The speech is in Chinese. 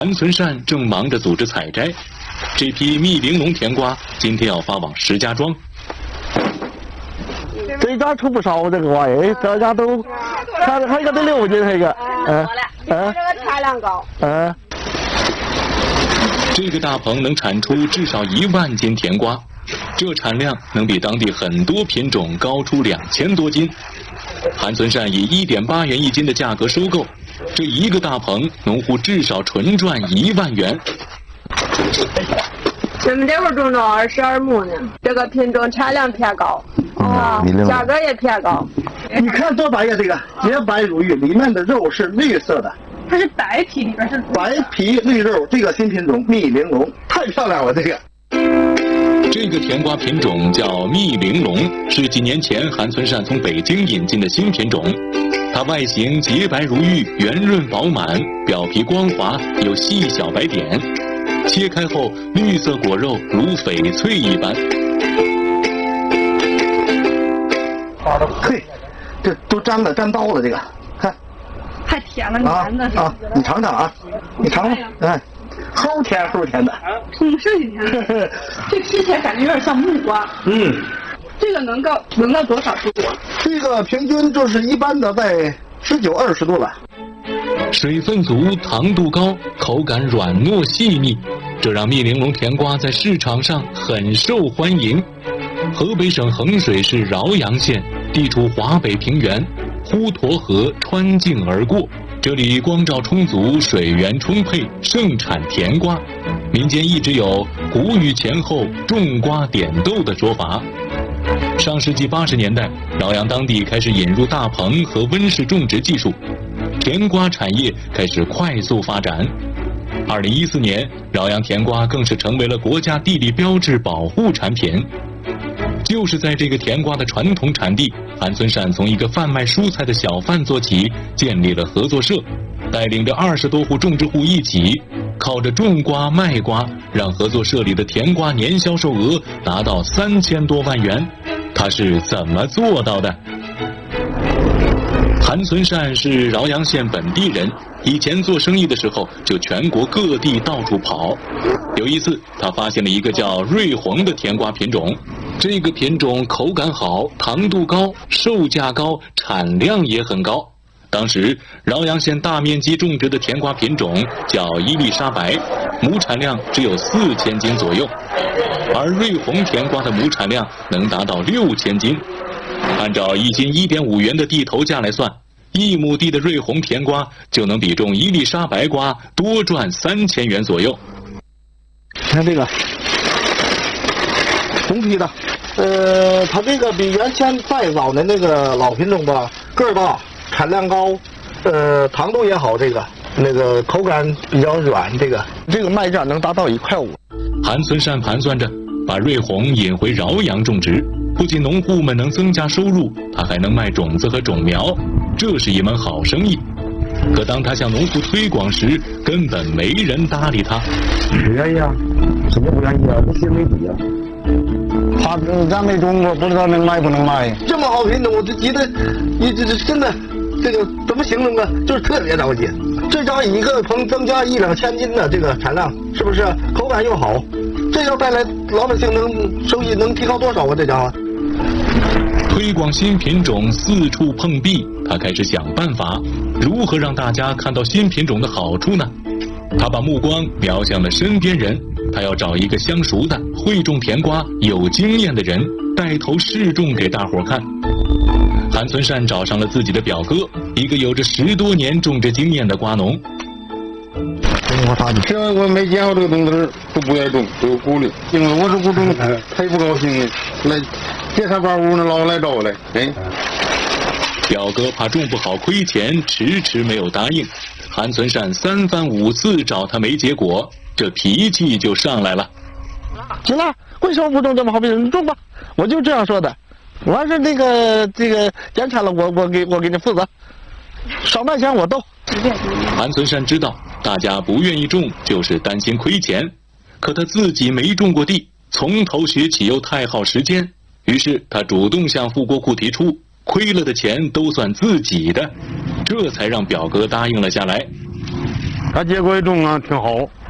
韩存善正忙着组织采摘，这批蜜玲珑甜瓜今天要发往石家庄。 这家出不少这个瓜，哎，这家都，还一个得6斤，这个， 这个产量高。 这个大棚能产出至少1万斤甜瓜，这产量能比当地很多品种高出2000多斤。韩存善以1.8元1斤的价格收购，这一个大棚，农户至少纯赚1万元。 我们这会儿种着22亩呢，这个品种产量偏高，价格也偏高。 你看多白呀，这个洁白如玉，里面的肉是绿色的。 它是白皮，里边是白皮绿肉，这个新品种蜜玲珑太漂亮了，这个。 这个甜瓜品种叫蜜玲珑，是几年前韩存善从北京引进的新品种。它外形洁白如玉，圆润饱满，表皮光滑，有细小白点。切开后，绿色果肉如翡翠一般。 嘿，这都沾刀了，这个看。 太甜了，甜的啊！你尝尝啊，你尝尝，哎，齁甜齁甜的。 是挺甜的。这吃起来感觉有点像木瓜。这个能到多少度啊？ 这个平均就是一般的在19、20度了。 水分足，糖度高，口感软糯细腻，这让蜜玲珑甜瓜在市场上很受欢迎。河北省衡水市饶阳县地处华北平原，滹沱河穿境而过，这里光照充足，水源充沛，盛产甜瓜。民间一直有谷雨前后种瓜点豆的说法。上世纪80年代，饶阳当地开始引入大棚和温室种植技术，甜瓜产业开始快速发展。2014年，饶阳甜瓜更是成为了国家地理标志保护产品。就是在这个甜瓜的传统产地，韩存善从一个贩卖蔬菜的小贩做起，建立了合作社，带领着20多户种植户一起，靠着种瓜卖瓜，让合作社里的甜瓜年销售额达到3000多万元。他是怎么做到的？韩存善是饶阳县本地人，以前做生意的时候就全国各地到处跑。有一次，他发现了一个叫瑞红的甜瓜品种，这个品种口感好，糖度高，售价高，产量也很高。当时饶阳县大面积种植的甜瓜品种叫伊丽莎白，亩产量只有4000斤左右，而瑞红甜瓜的亩产量能达到6000斤。按照1斤1.5元的地头价来算，1亩地的瑞红甜瓜就能比种伊丽莎白瓜多赚3000元左右。 看这个红皮的，它这个比原先再早的那个老品种吧，个儿大，产量高，糖度也好，那个口感比较软，这个卖价能达到1块5。 韩存善盘算着，把瑞红引回饶阳种植，不仅农户们能增加收入，他还能卖种子和种苗，这是一门好生意。可当他向农户推广时，根本没人搭理他。 不愿意啊？什么不愿意啊？不信媒体啊？他咱没种过，不知道能卖不能卖。这么好品种，我就觉得，真的，这个怎么形容呢？就是特别着急。这家一个棚增加1、2千斤的这个产量，是不是口感又好？这要带来老百姓收益能提高多少啊？这家伙。 推广新品种四处碰壁，他开始想办法，如何让大家看到新品种的好处呢？他把目光瞄向了身边人，他要找一个相熟的、会种甜瓜、有经验的人，带头试种给大伙看。韩存善找上了自己的表哥，一个有着10多年种植经验的瓜农。 这我没见过这个东西，都不愿意种，都有顾虑。因为我是不种，他也不高兴，来别看把屋呢，老来找我来。 表哥怕种不好亏钱，迟迟没有答应。韩存善3番5次找他没结果，这脾气就上来了。 行了，为什么不种这么好品种？你种吧，我就这样说的。完事这个减产了，我给你负责，少卖钱我都。 韩存善知道大家不愿意种，就是担心亏钱，可他自己没种过地，从头学起又太耗时间，于是他主动向富国库提出，亏了的钱都算自己的，这才让表哥答应了下来。 它结果也种啊挺好。